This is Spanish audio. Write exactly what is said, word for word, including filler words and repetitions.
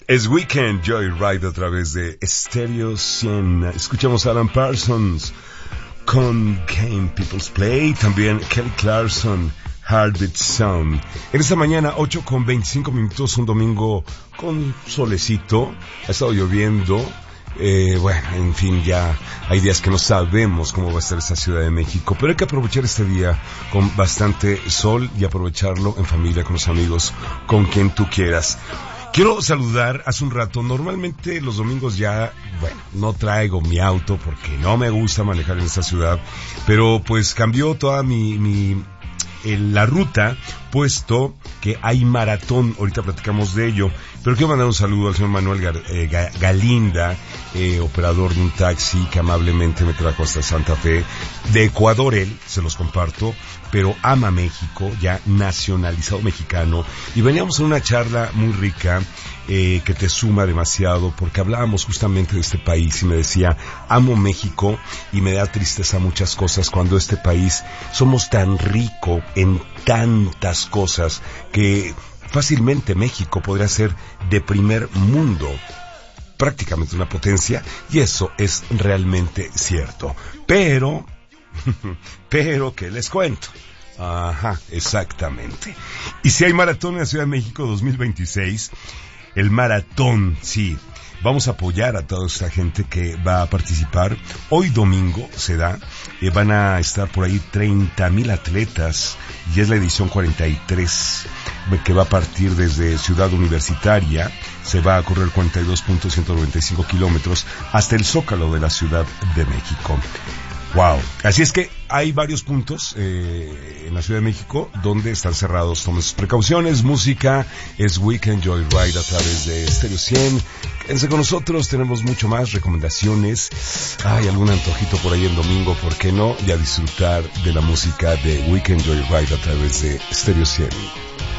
Es Weekend Joyride a través de Stereo cien. Escuchamos a Alan Parsons con Game People's Play, también Kelly Clarkson, Heartbeat Sound. En esta mañana, ocho con veinticinco minutos, un domingo con solecito, ha estado lloviendo. Eh, bueno, en fin, ya hay días que no sabemos cómo va a estar esta Ciudad de México, pero hay que aprovechar este día con bastante sol y aprovecharlo en familia, con los amigos, con quien tú quieras. Quiero saludar hace un rato. Normalmente los domingos ya, bueno, no traigo mi auto porque no me gusta manejar en esta ciudad, pero pues cambió toda mi, mi en la ruta, puesto que hay maratón. Ahorita platicamos de ello, pero quiero mandar un saludo al señor Manuel Gar, eh, Galinda, eh, operador de un taxi que amablemente me trajo hasta Santa Fe, de Ecuador. Él, se los comparto, pero ama México, ya nacionalizado mexicano, y veníamos en una charla muy rica, eh, que te suma demasiado, porque hablábamos justamente de este país, y me decía, amo México, y me da tristeza muchas cosas cuando este país somos tan rico en tantas cosas, que fácilmente México podría ser de primer mundo, prácticamente una potencia, y eso es realmente cierto. Pero, pero, ¿qué les cuento? Ajá, exactamente. Y si hay maratón en la Ciudad de México dos mil veintiséis, el maratón, sí, vamos a apoyar a toda esta gente que va a participar. Hoy domingo se da, eh, van a estar por ahí treinta mil atletas, y es la edición cuarenta y tres, que va a partir desde Ciudad Universitaria, se va a correr cuarenta y dos punto ciento noventa y cinco kilómetros hasta el Zócalo de la Ciudad de México. Wow. Así es que hay varios puntos eh, en la Ciudad de México donde están cerrados. Tomen sus precauciones. Música es Weekend Joyride a través de Stereo cien. Quédense con nosotros, tenemos mucho más, recomendaciones. Hay algún antojito por ahí en domingo, ¿por qué no? Y a disfrutar de la música de Weekend Joyride a través de Stereo cien.